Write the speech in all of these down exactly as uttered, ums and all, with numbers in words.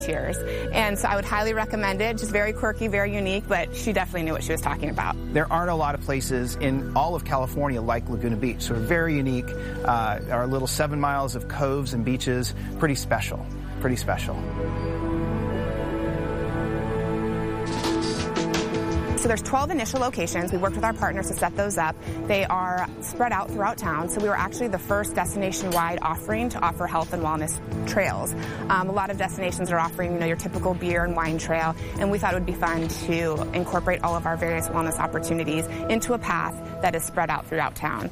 Tears. And so I would highly recommend it. Just very quirky, very unique, but she definitely knew what she was talking about. There aren't a lot of places in all of California like Laguna Beach, so very unique. Uh, our little seven miles of coves and beaches, pretty special, pretty special. So there's twelve initial locations. We worked with our partners to set those up. They are spread out throughout town. So we were actually the first destination-wide offering to offer health and wellness trails. Um, a lot of destinations are offering, you know, your typical beer and wine trail, and we thought it would be fun to incorporate all of our various wellness opportunities into a path that is spread out throughout town.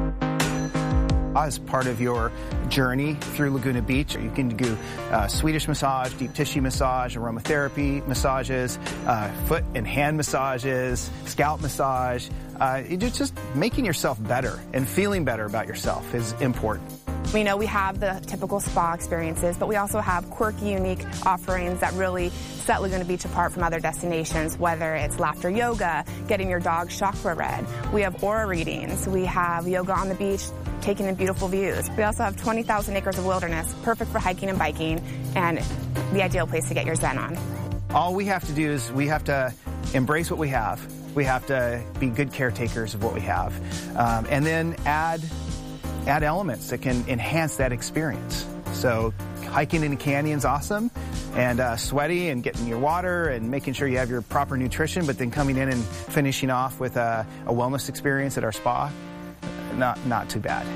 As part of your journey through Laguna Beach, you can do uh, Swedish massage, deep tissue massage, aromatherapy massages, uh, foot and hand massages, scalp massage. Uh, it's just making yourself better and feeling better about yourself is important. We know we have the typical spa experiences, but we also have quirky, unique offerings that really set Laguna Beach apart from other destinations, whether it's laughter yoga, getting your dog's chakra read. We have aura readings. We have yoga on the beach, taking in beautiful views. We also have twenty thousand acres of wilderness, perfect for hiking and biking, and the ideal place to get your zen on. All we have to do is we have to embrace what we have. We have to be good caretakers of what we have, um, and then add add elements that can enhance that experience. So hiking in the canyon's awesome, and uh, sweaty and getting your water and making sure you have your proper nutrition, but then coming in and finishing off with a, a wellness experience at our spa, not, not too bad.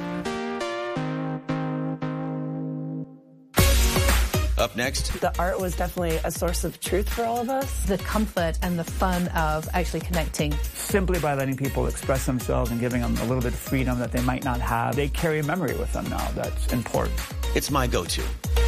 Up next, the art was definitely a source of truth for all of us. The comfort and the fun of actually connecting. Simply by letting people express themselves and giving them a little bit of freedom that they might not have, they carry a memory with them now that's important. It's my go-to.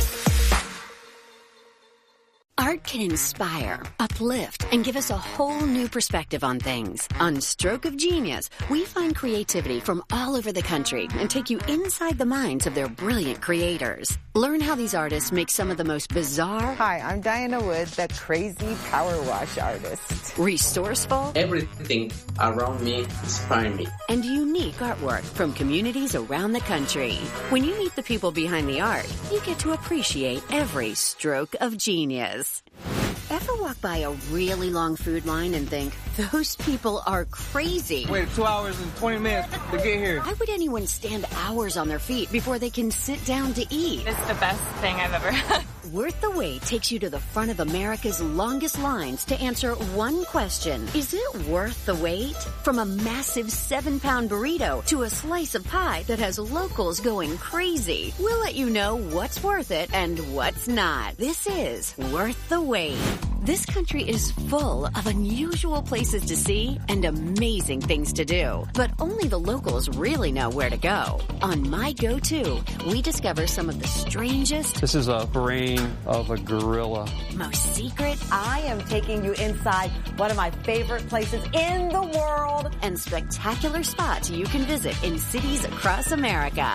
Art can inspire, uplift, and give us a whole new perspective on things. On Stroke of Genius, we find creativity from all over the country and take you inside the minds of their brilliant creators. Learn how these artists make some of the most bizarre... Hi, I'm Diana Wood, the crazy power wash artist. Resourceful... Everything around me inspires me. And unique artwork from communities around the country. When you meet the people behind the art, you get to appreciate every stroke of genius. Ever walk by a really long food line and think, those people are crazy? Wait two hours and twenty minutes to get here. Why would anyone stand hours on their feet before they can sit down to eat? It's the best thing I've ever had. Worth the Wait takes you to the front of America's longest lines to answer one question. Is it worth the wait? From a massive seven-pound burrito to a slice of pie that has locals going crazy, we'll let you know what's worth it and what's not. This is Worth the Wait. This country is full of unusual places to see and amazing things to do, but only the locals really know where to go. On My Go-To, we discover some of the strangest... This is a brain of a gorilla. Most secret... I am taking you inside one of my favorite places in the world. And spectacular spots you can visit in cities across America.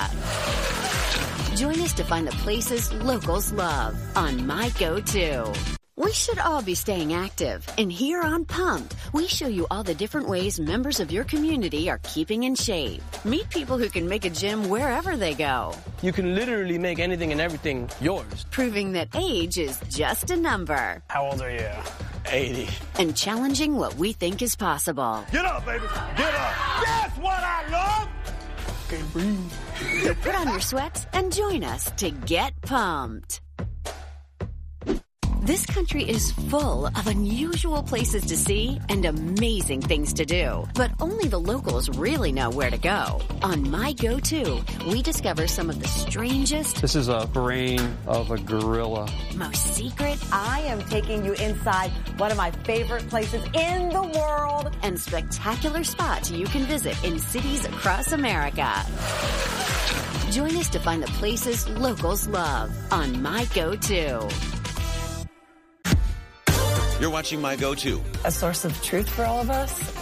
Join us to find the places locals love on My Go-To. We should all be staying active, and here on Pumped, we show you all the different ways members of your community are keeping in shape. Meet people who can make a gym wherever they go. You can literally make anything and everything yours. Proving that age is just a number. How old are you? eighty. And challenging what we think is possible. Get up, baby. Get up. That's what I love. Okay, breathe. So put on your sweats and join us to get pumped. This country is full of unusual places to see and amazing things to do, but only the locals really know where to go. On My Go-To, we discover some of the strangest... This is a brain of a gorilla. Most secret... I am taking you inside one of my favorite places in the world. And spectacular spots you can visit in cities across America. Join us to find the places locals love on My Go-To. You're watching My Go-To. A source of truth for all of us.